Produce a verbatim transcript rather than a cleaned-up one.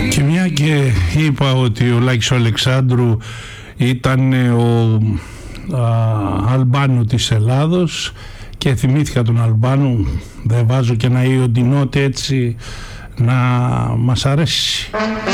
Και μια και είπα ότι ο Λάκης ο Αλεξάνδρου ήταν ο α, Αλμπάνου της Ελλάδος και θυμήθηκα τον Αλμπάνου, δεν βάζω και ένα Ιοντινότη έτσι να μας αρέσει.